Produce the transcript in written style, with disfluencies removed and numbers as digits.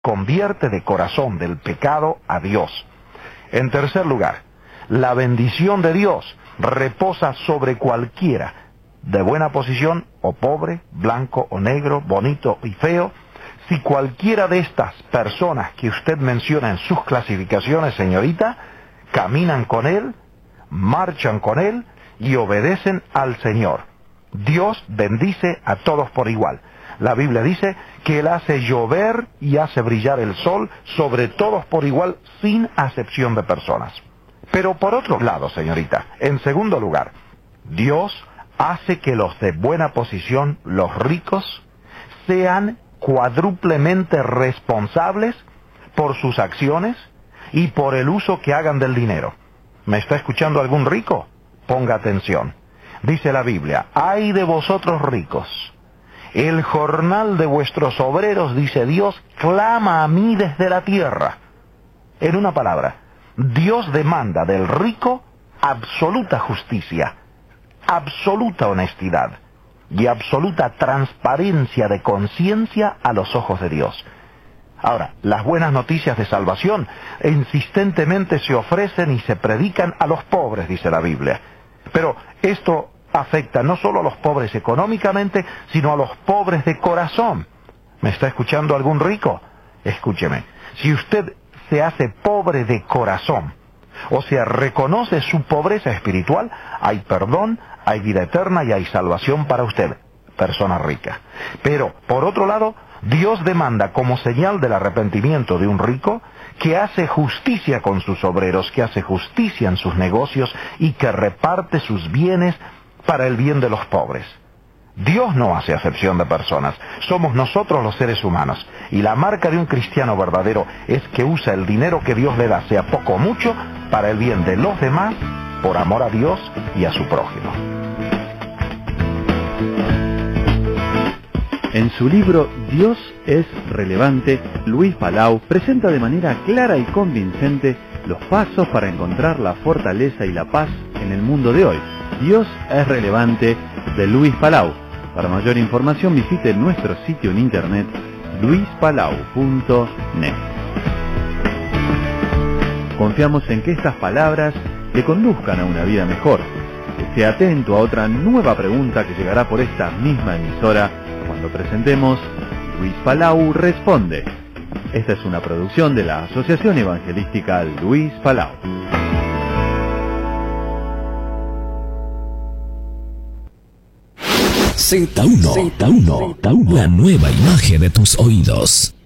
convierte de corazón del pecado a Dios. En tercer lugar, la bendición de Dios reposa sobre cualquiera, de buena posición o pobre, blanco o negro, bonito y feo. Si cualquiera de estas personas que usted menciona en sus clasificaciones, señorita, caminan con Él, marchan con Él y obedecen al Señor, Dios bendice a todos por igual. La Biblia dice que Él hace llover y hace brillar el sol sobre todos por igual, sin acepción de personas. Pero por otro lado, señorita, en segundo lugar, Dios hace que los de buena posición, los ricos, sean cuádruplemente responsables por sus acciones y por el uso que hagan del dinero. ¿Me está escuchando algún rico? Ponga atención. Dice la Biblia: ¡ay de vosotros ricos! El jornal de vuestros obreros, dice Dios, clama a mí desde la tierra. En una palabra, Dios demanda del rico absoluta justicia, absoluta honestidad y absoluta transparencia de conciencia a los ojos de Dios. Ahora, las buenas noticias de salvación insistentemente se ofrecen y se predican a los pobres, dice la Biblia. Pero esto afecta no solo a los pobres económicamente, sino a los pobres de corazón. ¿Me está escuchando algún rico? Escúcheme. Si usted se hace pobre de corazón, o sea, reconoce su pobreza espiritual, hay perdón, hay vida eterna y hay salvación para usted, persona rica. Pero, por otro lado, Dios demanda como señal del arrepentimiento de un rico que hace justicia con sus obreros, que hace justicia en sus negocios y que reparte sus bienes para el bien de los pobres. Dios no hace acepción de personas, somos nosotros los seres humanos, y la marca de un cristiano verdadero es que usa el dinero que Dios le da, sea poco o mucho, para el bien de los demás, por amor a Dios y a su prójimo. En su libro Dios es relevante, Luis Palau presenta de manera clara y convincente los pasos para encontrar la fortaleza y la paz en el mundo de hoy. Dios es relevante, de Luis Palau. Para mayor información visite nuestro sitio en internet luispalau.net. Confiamos en que estas palabras le conduzcan a una vida mejor. Esté atento a otra nueva pregunta que llegará por esta misma emisora cuando presentemos Luis Palau Responde. Esta es una producción de la Asociación Evangelística Luis Palau. Z1, la nueva imagen de tus oídos.